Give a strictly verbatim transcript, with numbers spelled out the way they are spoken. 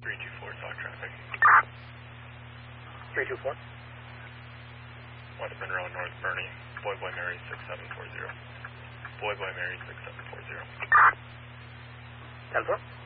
three two four, talk traffic. three two four. West Monroe, North Bernie, Boy Boy Mary six seven four zero. Boy Boy Mary six seven four zero. ten four.